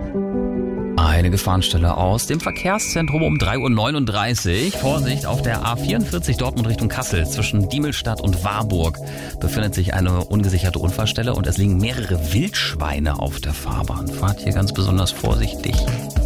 Eine Gefahrenstelle aus dem Verkehrszentrum um 3:39 Uhr. Vorsicht, auf der A44 Dortmund Richtung Kassel zwischen Diemelstadt und Warburg befindet sich eine ungesicherte Unfallstelle und es liegen mehrere Wildschweine auf der Fahrbahn. Fahrt hier ganz besonders vorsichtig.